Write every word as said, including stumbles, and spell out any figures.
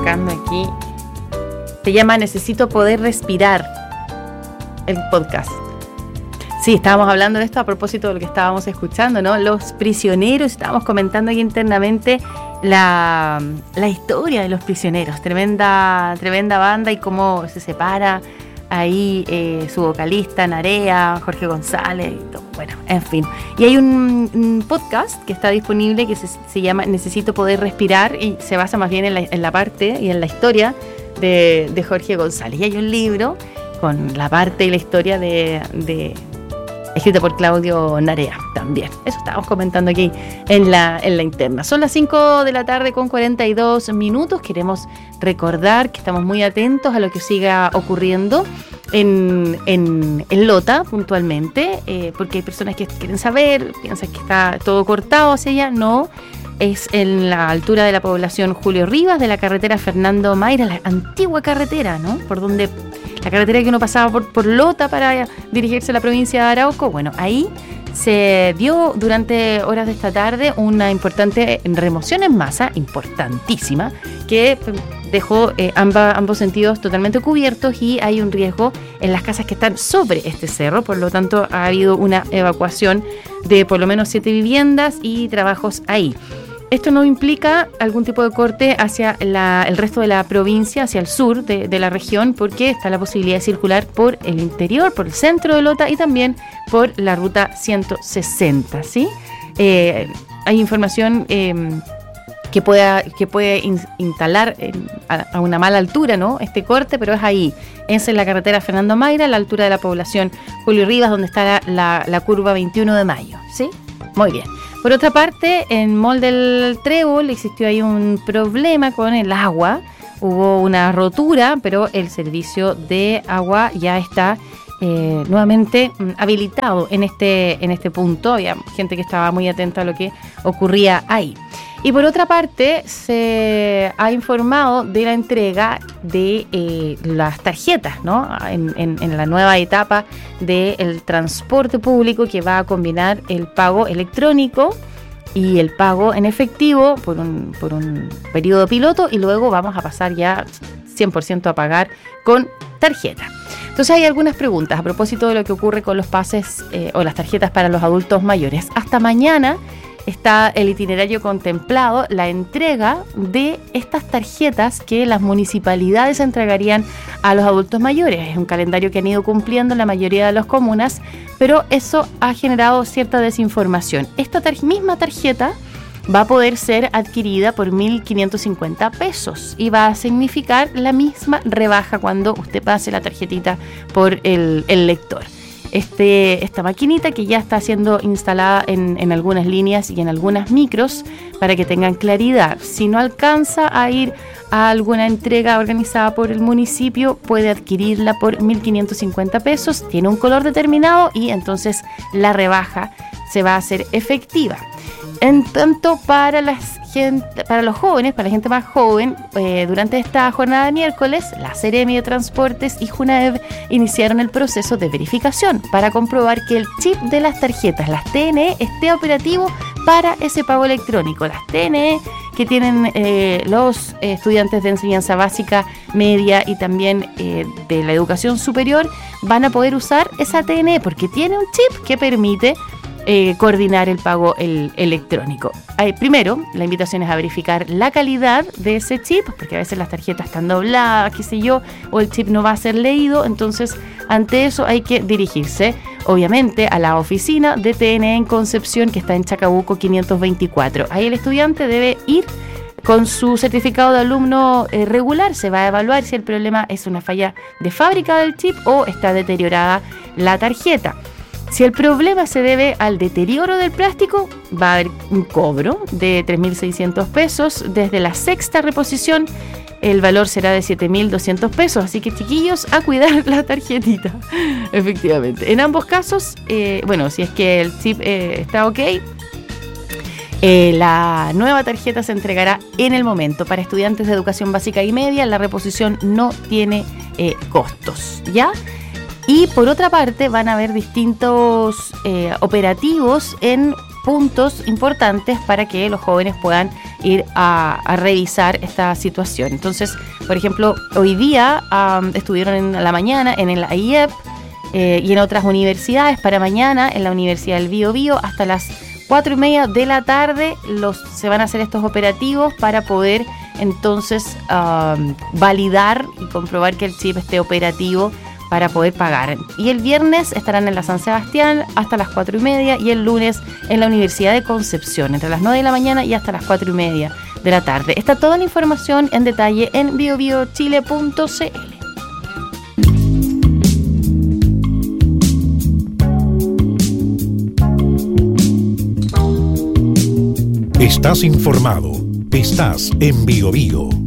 buscando aquí. Se llama Necesito Poder Respirar, el podcast. Sí, estábamos hablando de esto a propósito de lo que estábamos escuchando, ¿no? Los prisioneros, estábamos comentando aquí internamente la, la historia de los prisioneros. Tremenda, tremenda banda y cómo se separa ahí eh, su vocalista Narea, Jorge González, y todo. Bueno, en fin. Y hay un, un podcast que está disponible que se, se llama Necesito Poder Respirar y se basa más bien en la, en la parte y en la historia de, de Jorge González. Y hay un libro con la parte y la historia de... de escrito por Claudio Narea también. Eso estábamos comentando aquí en la, en la interna. Son las cinco de la tarde con cuarenta y dos minutos. Queremos recordar que estamos muy atentos a lo que siga ocurriendo en, en, en Lota puntualmente, eh, porque hay personas que quieren saber, piensan que está todo cortado hacia allá. No, es en la altura de la población Julio Rivas, de la carretera Fernando Mayra, la antigua carretera, ¿no? Por donde... la carretera que uno pasaba por, por Lota para dirigirse a la provincia de Arauco. Bueno, ahí se dio durante horas de esta tarde una importante remoción en masa, importantísima, que dejó eh, amba, ambos sentidos totalmente cubiertos y hay un riesgo en las casas que están sobre este cerro. Por lo tanto, ha habido una evacuación de por lo menos siete viviendas y trabajos ahí. Esto no implica algún tipo de corte hacia la, el resto de la provincia, hacia el sur de, de la región, porque está la posibilidad de circular por el interior, por el centro de Lota y también por la ruta ciento sesenta, ¿sí? Eh, hay información eh, que, pueda, que puede in, instalar en, a, a una mala altura, ¿no? Este corte, pero es ahí, es en la carretera Fernando Mayra, a la altura de la población Julio Rivas, donde está la, la, la curva veintiuno de mayo, ¿sí? Muy bien. Por otra parte, en Mall del Trébol existió ahí un problema con el agua. Hubo una rotura, pero el servicio de agua ya está eh, nuevamente habilitado en este, en este punto. Había gente que estaba muy atenta a lo que ocurría ahí. Y por otra parte, se ha informado de la entrega de eh, las tarjetas, ¿no? En, en, en la nueva etapa del transporte público que va a combinar el pago electrónico y el pago en efectivo por un, por un periodo piloto y luego vamos a pasar ya cien por ciento a pagar con tarjeta. Entonces hay algunas preguntas a propósito de lo que ocurre con los pases eh, o las tarjetas para los adultos mayores. Hasta mañana está el itinerario contemplado, la entrega de estas tarjetas que las municipalidades entregarían a los adultos mayores. Es un calendario que han ido cumpliendo la mayoría de las comunas, pero eso ha generado cierta desinformación. Esta tar- misma tarjeta va a poder ser adquirida por mil quinientos cincuenta pesos y va a significar la misma rebaja cuando usted pase la tarjetita por el, el lector. Este, esta maquinita que ya está siendo instalada en, en algunas líneas y en algunas micros para que tengan claridad. Si no alcanza a ir a alguna entrega organizada por el municipio, puede adquirirla por mil quinientos cincuenta pesos, tiene un color determinado y entonces la rebaja se va a hacer efectiva. En tanto, para las gente, para los jóvenes, para la gente más joven, eh, durante esta jornada de miércoles, la Seremi de Transportes y Junaev iniciaron el proceso de verificación para comprobar que el chip de las tarjetas, las T N E, esté operativo para ese pago electrónico. Las T N E que tienen eh, los eh, estudiantes de enseñanza básica, media y también eh, de la educación superior van a poder usar esa T N E porque tiene un chip que permite Eh, coordinar el pago el, electrónico. Eh, primero, la invitación es a verificar la calidad de ese chip, porque a veces las tarjetas están dobladas, qué sé yo, o el chip no va a ser leído, entonces ante eso hay que dirigirse, obviamente, a la oficina de T N E en Concepción, que está en Chacabuco quinientos veinticuatro. Ahí el estudiante debe ir con su certificado de alumno eh, regular, se va a evaluar si el problema es una falla de fábrica del chip o está deteriorada la tarjeta. Si el problema se debe al deterioro del plástico, va a haber un cobro de tres mil seiscientos pesos. Desde la sexta reposición, el valor será de siete mil doscientos pesos. Así que, chiquillos, a cuidar la tarjetita. Efectivamente. En ambos casos, eh, bueno, si es que el chip eh, está ok, eh, la nueva tarjeta se entregará en el momento. Para estudiantes de educación básica y media, la reposición no tiene eh, costos, ¿ya? Y por otra parte van a haber distintos eh, operativos en puntos importantes para que los jóvenes puedan ir a, a revisar esta situación. Entonces, por ejemplo, hoy día um, estuvieron en la mañana en el A I E P eh, y en otras universidades. Para mañana en la Universidad del Bío Bío hasta las cuatro y media de la tarde los, se van a hacer estos operativos para poder entonces um, validar y comprobar que el chip esté operativo para poder pagar. Y el viernes estarán en la San Sebastián hasta las cuatro y media y el lunes en la Universidad de Concepción entre las nueve de la mañana y hasta las cuatro y media de la tarde. Está toda la información en detalle en bio bio chile punto c l. Estás informado. Estás en Bio Bio.